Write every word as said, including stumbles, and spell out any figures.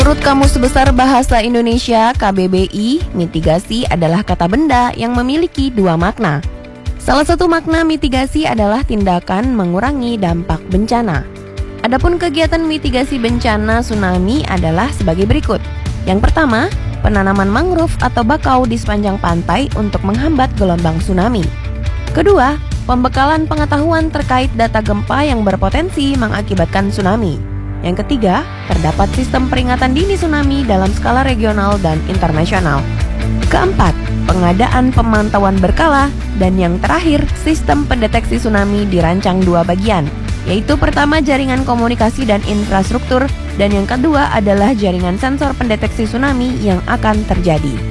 Menurut Kamus Besar Bahasa Indonesia K B B I, mitigasi adalah kata benda yang memiliki dua makna. Salah satu makna mitigasi adalah tindakan mengurangi dampak bencana. Adapun kegiatan mitigasi bencana tsunami adalah sebagai berikut. Yang pertama, penanaman mangrove atau bakau di sepanjang pantai untuk menghambat gelombang tsunami. Kedua, pembekalan pengetahuan terkait data gempa yang berpotensi mengakibatkan tsunami. Yang ketiga, terdapat sistem peringatan dini tsunami dalam skala regional dan internasional. Keempat, pengadaan pemantauan berkala. Dan yang terakhir, sistem pendeteksi tsunami dirancang dua bagian, yaitu pertama jaringan komunikasi dan infrastruktur, dan yang kedua adalah jaringan sensor pendeteksi tsunami yang akan terjadi.